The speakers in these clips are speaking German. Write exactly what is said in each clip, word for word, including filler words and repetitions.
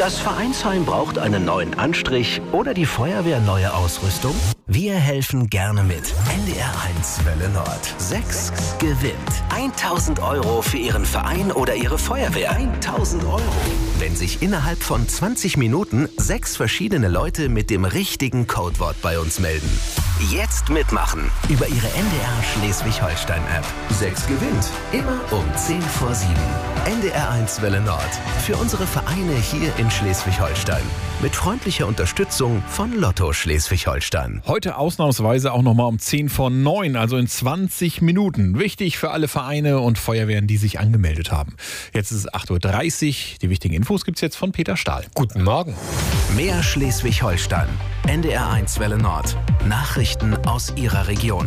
Das Vereinsheim braucht einen neuen Anstrich oder die Feuerwehr neue Ausrüstung? Wir helfen gerne mit. N D R eins Welle Nord. sechs gewinnt. tausend Euro für Ihren Verein oder Ihre Feuerwehr. tausend Euro. Wenn sich innerhalb von zwanzig Minuten sechs verschiedene Leute mit dem richtigen Codewort bei uns melden. Jetzt mitmachen über Ihre N D R Schleswig-Holstein-App. sechs gewinnt. Immer um zehn vor sieben. N D R eins Welle Nord. Für unsere Vereine hier in Schleswig-Holstein. Mit freundlicher Unterstützung von Lotto Schleswig-Holstein. Heute ausnahmsweise auch nochmal um zehn vor neun, also in zwanzig Minuten. Wichtig für alle Vereine und Feuerwehren, die sich angemeldet haben. Jetzt ist es acht Uhr dreißig. Die wichtigen Infos gibt es jetzt von Peter Stahl. Guten Morgen. Mehr Schleswig-Holstein. N D R eins Welle Nord. Nachrichten aus Ihrer Region.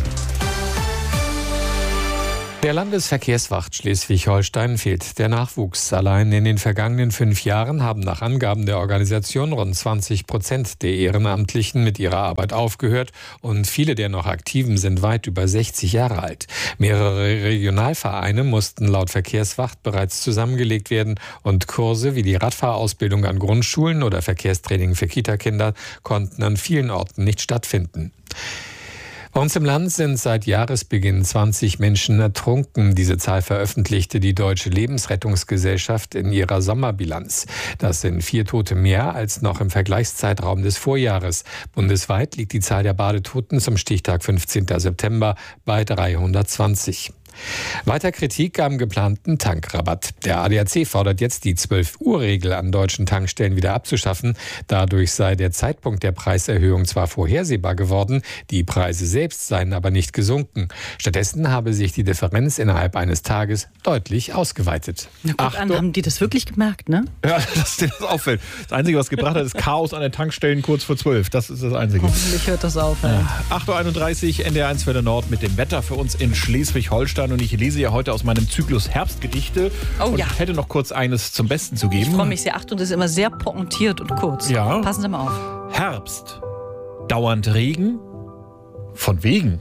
Der Landesverkehrswacht Schleswig-Holstein fehlt der Nachwuchs. Allein in den vergangenen fünf Jahren haben nach Angaben der Organisation rund zwanzig Prozent der Ehrenamtlichen mit ihrer Arbeit aufgehört und viele der noch Aktiven sind weit über sechzig Jahre alt. Mehrere Regionalvereine mussten laut Verkehrswacht bereits zusammengelegt werden und Kurse wie die Radfahrausbildung an Grundschulen oder Verkehrstraining für Kitakinder konnten an vielen Orten nicht stattfinden. Bei uns im Land sind seit Jahresbeginn zwanzig Menschen ertrunken. Diese Zahl veröffentlichte die Deutsche Lebensrettungsgesellschaft in ihrer Sommerbilanz. Das sind vier Tote mehr als noch im Vergleichszeitraum des Vorjahres. Bundesweit liegt die Zahl der Badetoten zum Stichtag fünfzehnten September bei dreihundertzwanzig. Weiter Kritik am geplanten Tankrabatt. Der A D A C fordert jetzt, die zwölf-Uhr-Regel an deutschen Tankstellen wieder abzuschaffen. Dadurch sei der Zeitpunkt der Preiserhöhung zwar vorhersehbar geworden, die Preise selbst seien aber nicht gesunken. Stattdessen habe sich die Differenz innerhalb eines Tages deutlich ausgeweitet. Na gut, an, haben die das wirklich gemerkt, ne? Ja, dass dir das auffällt. Das Einzige, was gebracht hat, ist Chaos an den Tankstellen kurz vor zwölf. Das ist das Einzige. Hoffentlich hört das auf. Ja. acht Uhr einunddreißig, N D R eins Welle Nord mit dem Wetter für uns in Schleswig-Holstein. Und ich lese ja heute aus meinem Zyklus Herbstgedichte. Oh und ja. ich hätte noch kurz eines zum Besten zu geben. Ich freue mich sehr. Achtung, das ist immer sehr pointiert und kurz. Ja. Passen Sie mal auf. Herbst. Dauernd Regen. Von wegen.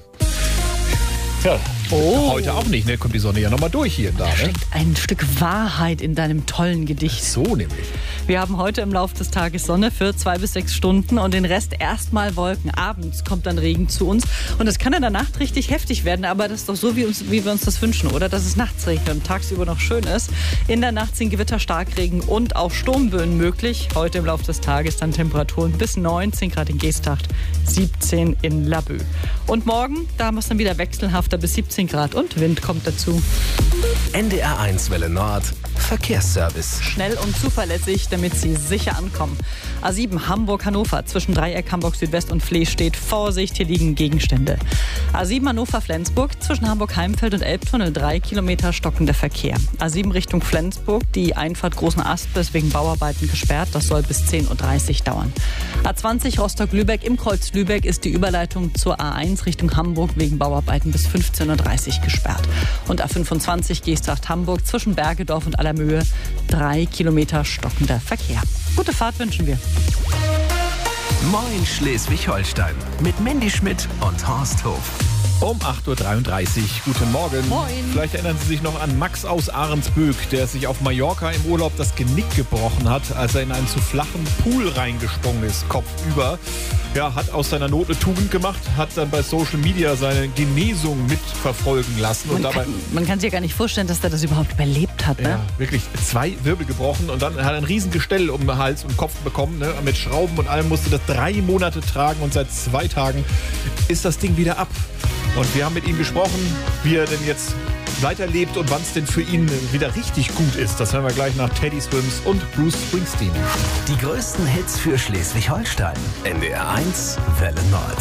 Ja, Oh. heute auch nicht, ne? Kommt die Sonne ja nochmal durch hier und da, Da ne? steckt ein Stück Wahrheit in deinem tollen Gedicht. So nämlich. Wir haben heute im Laufe des Tages Sonne für zwei bis sechs Stunden und den Rest erstmal Wolken. Abends kommt dann Regen zu uns und es kann in der Nacht richtig heftig werden, aber das ist doch so, wie, uns, wie wir uns das wünschen, oder? Dass es nachts regnet und tagsüber noch schön ist. In der Nacht sind Gewitter, Starkregen und auch Sturmböen möglich. Heute im Laufe des Tages dann Temperaturen bis neunzehn Grad in Geesthacht, siebzehn in Laboe. Und morgen, da haben wir es dann wieder wechselhafter bis siebzehn Grad und Wind kommt dazu. N D R eins Welle Nord. Verkehrsservice. Schnell und zuverlässig, damit Sie sicher ankommen. A sieben Hamburg-Hannover zwischen Dreieck Hamburg Südwest und Flees steht Vorsicht, hier liegen Gegenstände. A sieben Hannover-Flensburg zwischen Hamburg-Heimfeld und Elbtunnel drei Kilometer stockender Verkehr. A sieben Richtung Flensburg, die Einfahrt Großen Aspe ist wegen Bauarbeiten gesperrt, das soll bis zehn Uhr dreißig dauern. A zwanzig Rostock-Lübeck im Kreuz Lübeck ist die Überleitung zur A eins Richtung Hamburg wegen Bauarbeiten bis fünfzehn Uhr dreißig gesperrt. Und A fünfundzwanzig Geesthacht-Hamburg zwischen Bergedorf und Allermöhe drei Kilometer stockender Verkehr. Gute Fahrt wünschen wir. Moin Schleswig-Holstein. Mit Mandy Schmidt und Horst Hof. Um acht Uhr dreiunddreißig. Guten Morgen. Moin. Vielleicht erinnern Sie sich noch an Max aus Ahrensböck, der sich auf Mallorca im Urlaub das Genick gebrochen hat, als er in einen zu flachen Pool reingesprungen ist, kopfüber. Ja, hat aus seiner Not eine Tugend gemacht, hat dann bei Social Media seine Genesung mitverfolgen lassen. Man, und dabei, kann, man kann sich ja gar nicht vorstellen, dass der das überhaupt überlebt hat. Ne? ja, wirklich zwei Wirbel gebrochen und dann hat er ein Riesengestell um den Hals und Kopf bekommen. Ne? Mit Schrauben und allem musste das drei Monate tragen und seit zwei Tagen ist das Ding wieder ab. Und wir haben mit ihm gesprochen, wie er denn jetzt weiterlebt und wann es denn für ihn wieder richtig gut ist. Das hören wir gleich nach Teddy Swims und Bruce Springsteen. Die größten Hits für Schleswig-Holstein. N D R eins Welle Nord.